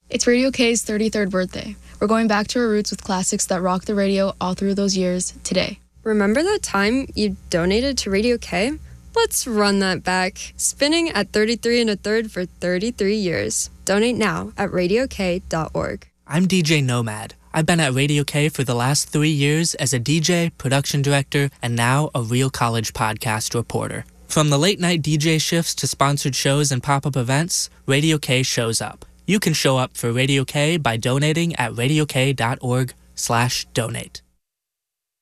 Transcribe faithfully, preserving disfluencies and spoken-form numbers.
It's Radio K's thirty-third birthday. We're going back to our roots with classics that rocked the radio all through those years today. Remember that time you donated to Radio K? Let's run that back. Spinning at thirty-three and a third for thirty-three years. Donate now at radio k dot org. I'm D J Nomad. I've been at Radio K for the last three years as a D J, production director, and now a Real College podcast reporter. From the late-night D J shifts to sponsored shows and pop-up events, Radio K shows up. You can show up for Radio K by donating at radio k dot org slash donate.